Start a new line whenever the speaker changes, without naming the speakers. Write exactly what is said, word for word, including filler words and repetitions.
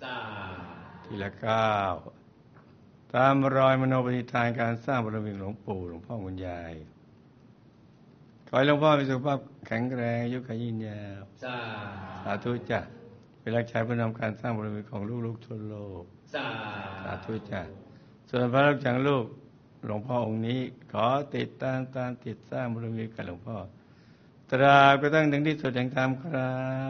า
ทีละก้าวตามรอยมโนปณิธานการสร้างบารมีหลวงปู่หลวงพ่อคุณยายขอให้หลวงพ่อมีสุขภาพแข็งแรงอายุขยืนยาว
สา
สาธุจ้ะเป็นรักษาเพื่อนำการสร้างบารมีของลูกๆทั่วโลก
สา
สาธุจ้ะส่วนพระลูกจังลูกหลวงพ่อองค์นี้ขอติดตามตามติดสร้างบารมีกับหลวงพ่อตราบกระทั่งถึงที่สุดแห่งธรรมครับ